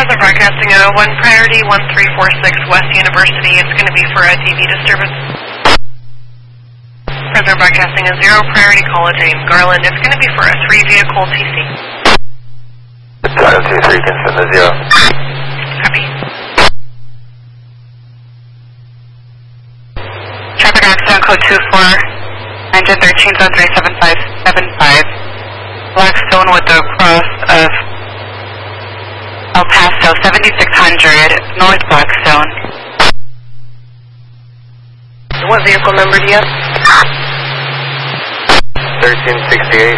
Present broadcasting 1 priority 1346 West University. It's going to be for a DV disturbance. Present broadcasting 0 priority College James Garland. It's going to be for a 3-vehicle TC. Chicago 2-3, can send the 0. Copy. Traffic accident code 24, engine 13 zone 37575. Blackstone with the cross of El Paso 7600 North Blackstone. What vehicle number do you have? 1368.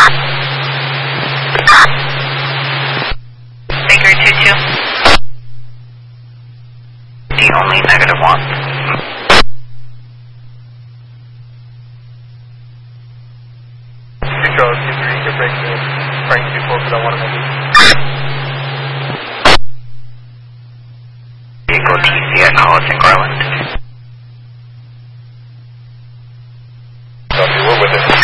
Baker 22. The only -1. Control 2-3, you're breaking in. Frank 2-4 for that 1 minute. Vehicle TC at Hollis and Garland. Copy, we're with it.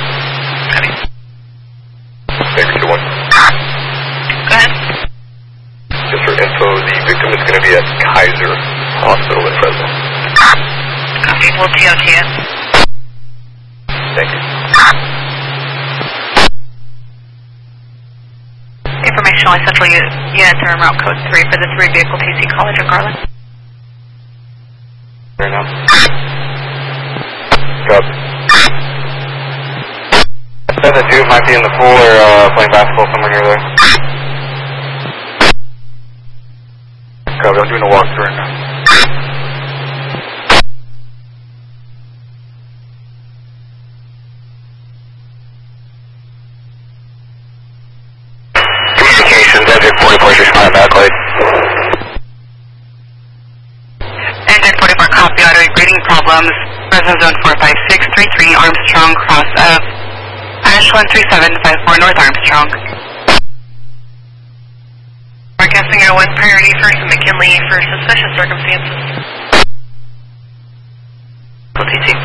Baker 2-1. Go ahead. Just for info, the victim is going to be at Kaiser Hospital in Fresno. Copy, we'll TOT it. Thank you. Informational Central Units are en route code 3 for the 3-vehicle TC College of Garland. Fair enough. Copy. Said the dude might be in the pool or playing basketball somewhere near there. Copy, I'm doing a walkthrough right now. Communications, engine 44 is responding back late. Engine 44 copy, auto reading problems. Fresno zone 45633 Armstrong cross of Ash 13754 North Armstrong. Broadcasting 1 priority for McKinley for suspicious circumstances. TC.